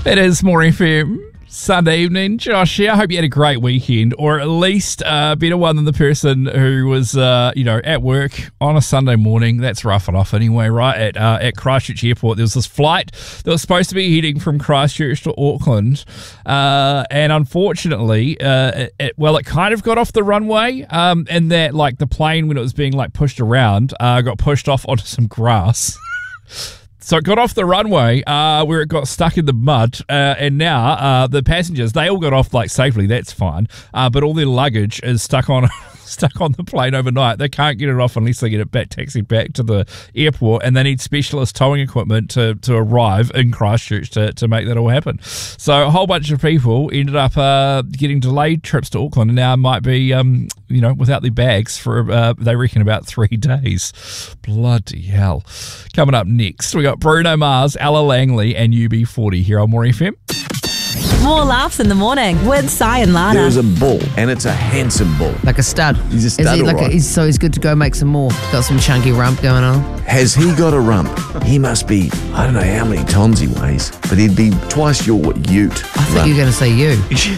It is More FM, Sunday evening. Josh here. I hope you had a great weekend, or at least a better one than the person who was, at work on a Sunday morning. That's rough enough anyway, right? At Christchurch Airport, there was this flight that was supposed to be heading from Christchurch to Auckland, and unfortunately, it kind of got off the runway, and that, like, the plane, when it was being, like, pushed around, got pushed off onto some grass. So it got off the runway where it got stuck in the mud, and now the passengers, they all got off like safely. That's fine, but all their luggage is stuck on the plane overnight. They can't get it off unless they get it taxied back to the airport, and they need specialist towing equipment to arrive in Christchurch to make that all happen. So a whole bunch of people ended up getting delayed trips to Auckland, and now might be without their bags for they reckon about 3 days. Bloody hell. Coming up next, we got Bruno Mars, Ella Langley, and UB40 here on More FM. More laughs in the morning with Si and Lana. There's a bull, and it's a handsome bull. Like a stud. He's a stud, he's good to go make some more. Got some chunky rump going on. Has he got a rump? He must be, I don't know how many tons he weighs, but he'd be twice your ute. I thought you were going to say you.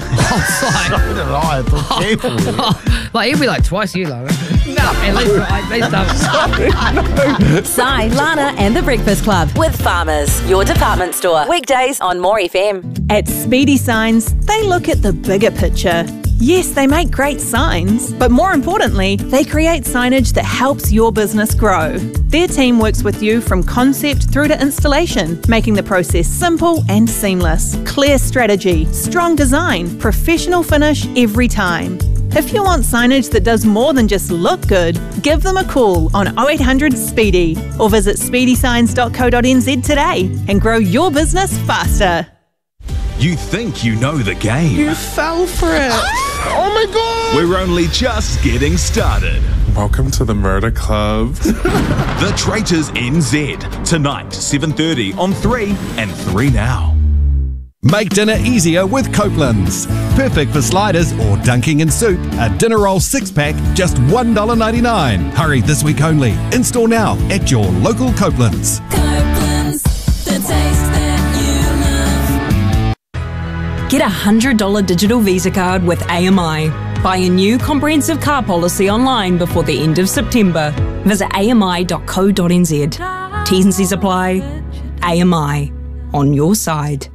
Like, he'd be like twice you, Lana. No, at least don't. Si, Lana and the Breakfast Club with Farmers, your department store. Weekdays on More FM. At Speedy Signs, they look at the bigger picture. Yes, they make great signs, but more importantly, they create signage that helps your business grow. Their team works with you from concept through to installation, making the process simple and seamless. Clear strategy, strong design, professional finish every time. If you want signage that does more than just look good, give them a call on 0800 SPEEDY or visit speedysigns.co.nz today and grow your business faster. You think you know the game. You fell for it. Oh my God. We're only just getting started. Welcome to the Murder Club. The Traitors NZ. Tonight, 7:30 on 3 and 3 Now. Make dinner easier with Copeland's. Perfect for sliders or dunking in soup. A dinner roll 6-pack, just $1.99. Hurry, this week only. Install now at your local Copeland's. Copeland's, the taste that you love. Get a $100 digital Visa card with AMI. Buy a new comprehensive car policy online before the end of September. Visit ami.co.nz. T's and C's apply. AMI. On your side.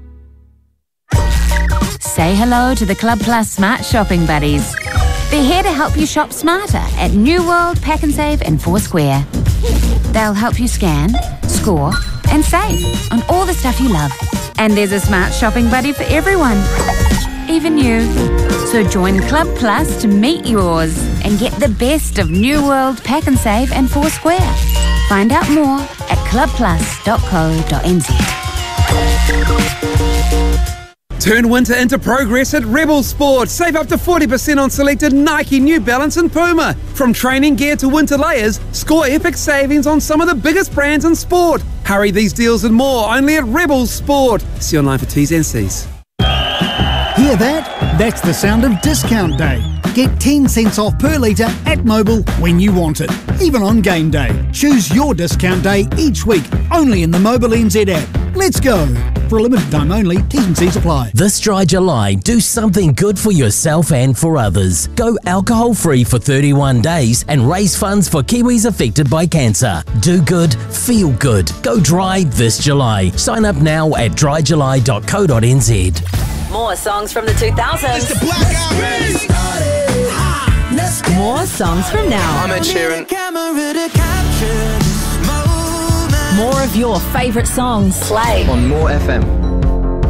Say hello to the Club Plus Smart Shopping Buddies. They're here to help you shop smarter at New World, Pack and Save and Foursquare. They'll help you scan, score and save on all the stuff you love. And there's a smart shopping buddy for everyone, even you. So join Club Plus to meet yours and get the best of New World, Pack and Save and Foursquare. Find out more at clubplus.co.nz. Turn winter into progress at Rebel Sport. Save up to 40% on selected Nike, New Balance and Puma. From training gear to winter layers, score epic savings on some of the biggest brands in sport. Hurry, these deals and more only at Rebel Sport. See online for T's and C's. Hear that? That's the sound of Discount Day. Get 10 cents off per litre at Mobil when you want it, even on game day. Choose your discount day each week, only in the Mobil NZ app. Let's go! For a limited time only, T's and C's apply. This dry July, do something good for yourself and for others. Go alcohol-free for 31 days and raise funds for Kiwis affected by cancer. Do good, feel good. Go dry this July. Sign up now at dryjuly.co.nz. More songs from the 2000s. More songs from now. I'm Ed Sheeran. More of your favourite songs. Play on More FM.